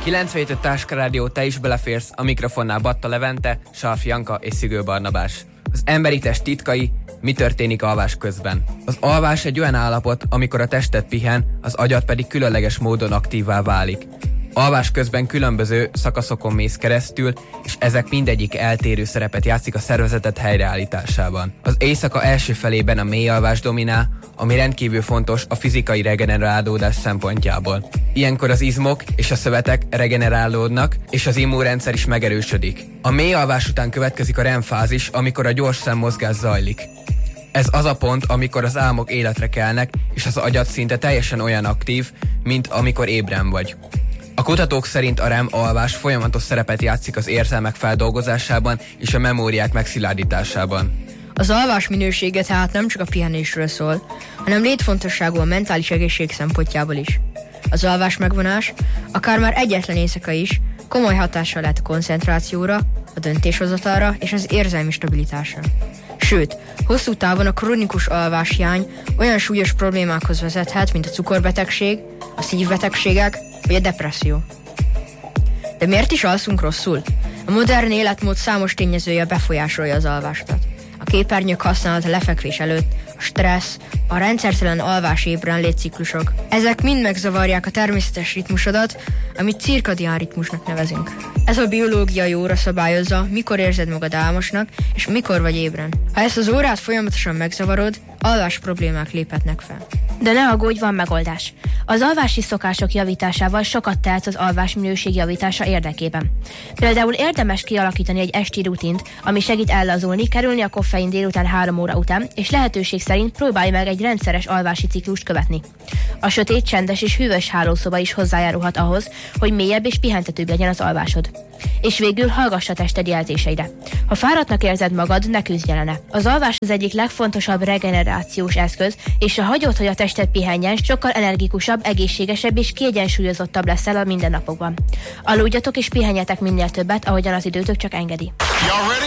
97 Táskarádió, te is beleférsz, a mikrofonnál Batta Levente, Sarfi Janka és Szigő Barnabás. Az emberi test titkai, mi történik alvás közben. Az alvás egy olyan állapot, amikor a testet pihen, az agyat pedig különleges módon aktívvá válik. Alvás közben különböző szakaszokon mész keresztül, és ezek mindegyik eltérő szerepet játszik a szervezetet helyreállításában. Az éjszaka első felében a mély alvás dominál, ami rendkívül fontos a fizikai regenerálódás szempontjából. Ilyenkor az izmok és a szövetek regenerálódnak, és az immunrendszer is megerősödik. A mély alvás után következik a REM fázis, amikor a gyors szemmozgás zajlik. Ez az a pont, amikor az álmok életre kelnek, és az agyad szinte teljesen olyan aktív, mint amikor ébren vagy. A kutatók szerint a REM alvás folyamatos szerepet játszik az érzelmek feldolgozásában és a memóriák megszilárdításában. Az alvás minősége tehát nem csak a pihenésről szól, hanem létfontosságú a mentális egészség szempontjából is. Az alvás megvonás, akár már egyetlen éjszaka is, komoly hatással lehet a koncentrációra, a döntéshozatalra és az érzelmi stabilitásra. Sőt, hosszú távon a krónikus alváshiány olyan súlyos problémákhoz vezethet, mint a cukorbetegség, a szívbetegségek vagy a depresszió. De miért is alszunk rosszul? A modern életmód számos tényezője befolyásolja az alvást. A képernyők használata lefekvés előtt, a stressz, a rendszertelen alvás-ébren létciklusok. Ezek mind megzavarják a természetes ritmusodat, amit cirkadián ritmusnak nevezünk. Ez a biológiai óra szabályozza, mikor érzed magad álmosnak, és mikor vagy ébren. Ha ezt az órát folyamatosan megzavarod, alvás problémák léphetnek fel. De ne aggódj, van megoldás. Az alvási szokások javításával sokat tehetsz az alvás minőség javítása érdekében. Például érdemes kialakítani egy esti rutint, ami segít ellazulni, kerülni a koffein délután 3 óra után, és lehetőség szerint próbálj meg egy rendszeres alvási ciklust követni. A sötét, csendes és hűvös hálószoba is hozzájárulhat ahhoz, hogy mélyebb és pihentetőbb legyen az alvásod. És végül hallgass a tested jelzéseire. Ha fáradtnak érzed magad, ne küzdj ellene. Az alvás az egyik legfontosabb regenerációs eszköz, és ha hagyod, hogy a tested pihenjen, sokkal energikusabb, egészségesebb és kiegyensúlyozottabb leszel a mindennapokban. Aludjatok és pihenjetek minél többet, ahogyan az időtök csak engedi.